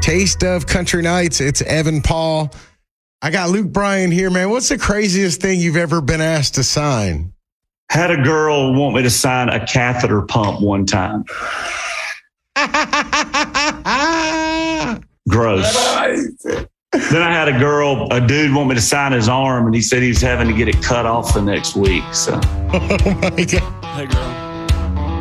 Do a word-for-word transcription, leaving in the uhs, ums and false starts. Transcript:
Taste of Country Nights. It's Evan Paul. I got Luke Bryan here, man. What's the craziest thing you've ever been asked to sign? Had a girl want me to sign a catheter pump one time. Gross. Then I had a girl, a dude want me to sign his arm, and he said he was having to get it cut off the next week. So. Oh, my God. Hey, girl.